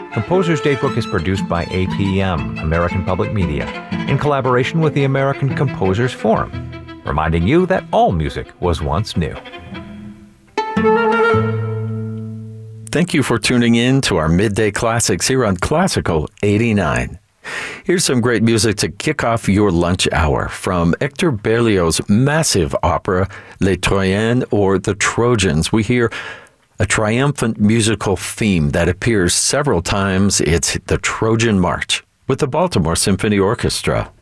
Composer's Datebook is produced by APM, American Public Media, in collaboration with the American Composers Forum, reminding you that all music was once new. Thank you for tuning in to our Midday Classics here on Classical 89. Here's some great music to kick off your lunch hour from Hector Berlioz's massive opera, Les Troyens, or The Trojans. We hear a triumphant musical theme that appears several times. It's the Trojan March with the Baltimore Symphony Orchestra.